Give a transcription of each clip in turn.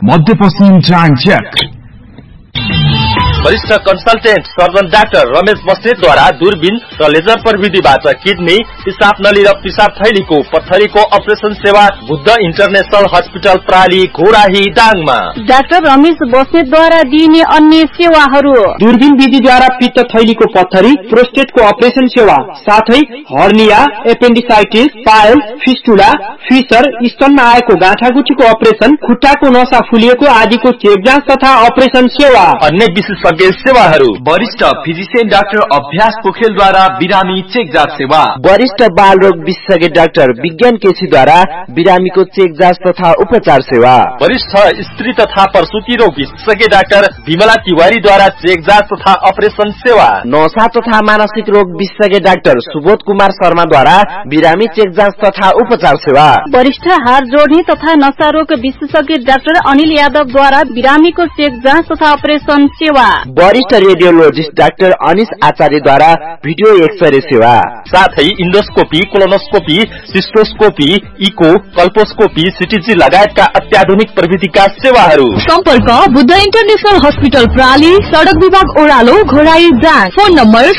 मध्यपश्चिम जाङ चेक। वरिष्ठ consultant surgeon doctor Ramesh बस्नेतद्वारा दूरबीन र लेजर प्रविधिबाट किडनी, पिसाब नली र पिसाब थैलीको पत्थरीको अपरेसन सेवा Buddha international hospital प्राली Ghorahi दाङमा। Doctor Ramesh बस्नेतद्वारा दिइने अन्य सेवाहरू: दूरबीन विधिद्वारा पित्त थैलीको पत्थरी, प्रोस्टेटको अपरेसन सेवा, साथै hernia, appendicitis, pile, fistula, fissure, स्तनमा आएको गाँठागुठीको अपरेसन, खुट्टाको नसा फुलिएको आदिको चेक जाँच तथा अपरेसन सेवा। अन्य विशेषज्ञ सेवाहरू: वरिष्ठ फिजिशियन डाक्टर अभ्यास पोखेलद्वारा बिरामी चेक जाँच सेवा। वरिष्ठ बाल रोग विशेषज्ञ डाक्टर विज्ञान केसीद्वारा बिरामीको चेक जाँच तथा उपचार सेवा। वरिष्ठ स्त्री तथा प्रसूति रोग विशेषज्ञ डाक्टर विमला तिवारीद्वारा चेक जाँच तथा अपरेसन सेवा। नशा तथा मानसिक रोग विशेषज्ञ डाक्टर सुबोध कुमार शर्माद्वारा बिरामी चेक जाँच तथा उपचार सेवा। वरिष्ठ हार जोड्ने तथा नशा रोग विशेषज्ञ डाक्टर अनिल यादवद्वारा बिरामीको चेक जाँच तथा अपरेसन सेवा। वरिष्ठ रेडियोलोजिस्ट डाक्टर अनिश आचार्यद्वारा भिडियो एक्सरे सेवा। साथै इन्डोस्कोपी, कोलोनोस्कोपी, सिस्टोस्कोपी, इको, कल्पोस्कोपी, सिटीजी लगायतका अत्याधुनिक प्रविधिका सेवाहरू। सम्पर्क बुद्ध इन्टरनेशनल हस्पिटल प्राली, सडक विभाग ओह्रालो, घोराई दाङ। फोन नम्बर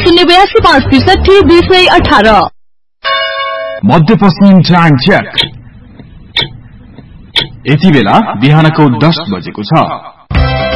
082563 मध्यपश्चिम जाङ चेक। यति बेला बिहानको 10 बजेको छ।